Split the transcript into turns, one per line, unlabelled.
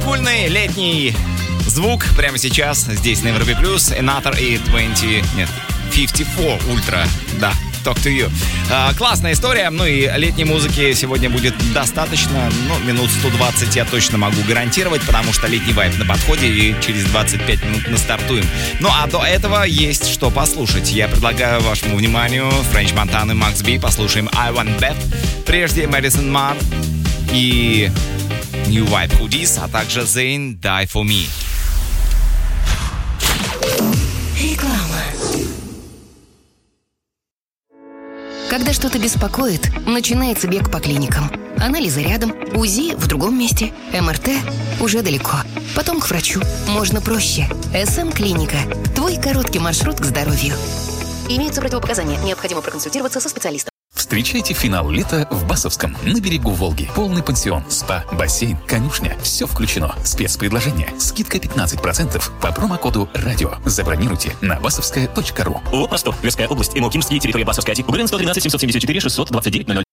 Олдскульный летний звук прямо сейчас здесь на Европе+. Another и 54 Ultra. Да, Talk to You. Классная история. Ну и летней музыки сегодня будет достаточно. Минут 120 я точно могу гарантировать, потому что летний вайб на подходе, и через 25 минут мы стартуем. Ну а до этого есть что послушать. Я предлагаю вашему вниманию Френч Монтана и Макс Би. Послушаем I Want Beth. Прежде Мэдисон Марр и New Vibe Hoodies, а также Zayn Die For Me.
Реклама. Когда что-то беспокоит, начинается бег по клиникам. Анализы рядом, УЗИ в другом месте, МРТ уже далеко. Потом к врачу. Можно проще. СМ-клиника. Твой короткий маршрут к здоровью. Имеются противопоказания. Необходимо проконсультироваться со специалистом.
Встречайте финал лета в Басовском, на берегу Волги. Полный пансион, спа, бассейн, конюшня. Все включено. Спецпредложение. Скидка 15% по промокоду «Радио». Забронируйте на basovskaya.ru.
ООО «Простор». Тверская область. МО Кимский. Территория Басовская. УГРН 113 774 629 00.